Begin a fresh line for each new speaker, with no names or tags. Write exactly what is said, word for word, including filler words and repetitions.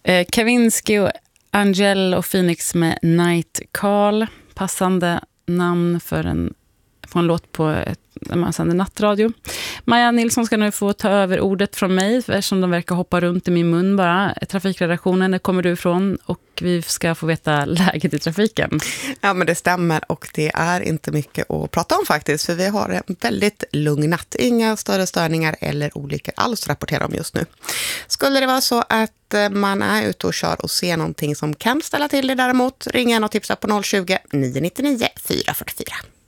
Eh, Kavinsky och Angel och Phoenix med Night Call. Passande namn för en, för en låt på ett, när man sänder nattradio. Maja Nilsson ska nu få ta över ordet från mig eftersom de verkar hoppa runt i min mun bara. Trafikredaktionen, där kommer du ifrån och vi ska få veta läget i trafiken.
Ja, men det stämmer och det är inte mycket att prata om faktiskt, för vi har en väldigt lugn natt. Inga större störningar eller olyckor alls rapportera om just nu. Skulle det vara så att man är ute och kör och ser någonting som kan ställa till det däremot, ring gärna och tipsa på noll tjugo, nio nio nio, fyra fyra fyra.